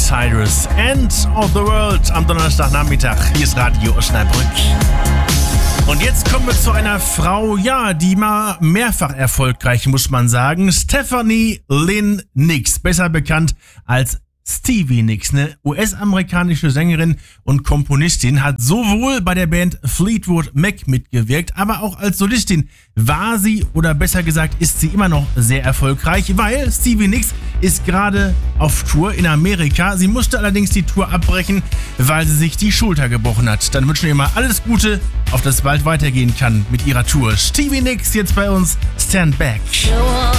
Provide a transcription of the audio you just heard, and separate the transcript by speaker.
Speaker 1: Cyrus, End of the World am Donnerstagnachmittag. Hier ist Radio Osnabrück. Und jetzt kommen wir zu einer Frau, die mal mehrfach erfolgreich, muss man sagen. Stephanie Lynn Nicks, besser bekannt als Stevie Nicks, eine US-amerikanische Sängerin und Komponistin, hat sowohl bei der Band Fleetwood Mac mitgewirkt, aber auch als Solistin war sie, oder besser gesagt ist sie immer noch sehr erfolgreich, weil Stevie Nicks ist gerade auf Tour in Amerika. Sie musste allerdings die Tour abbrechen, weil sie sich die Schulter gebrochen hat. Dann wünschen wir ihr mal alles Gute, auf das bald weitergehen kann mit ihrer Tour. Stevie Nicks jetzt bei uns, Stand Back.